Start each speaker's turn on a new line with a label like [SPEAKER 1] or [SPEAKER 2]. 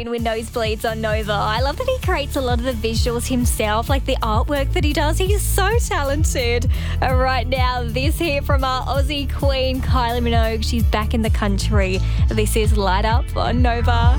[SPEAKER 1] Queen with Nosebleeds on Nova. I love that he creates a lot of the visuals himself, like the artwork that he does. He's so talented. Right now, this here from our Aussie Queen, Kylie Minogue. She's back in the country. This is Light Up on Nova.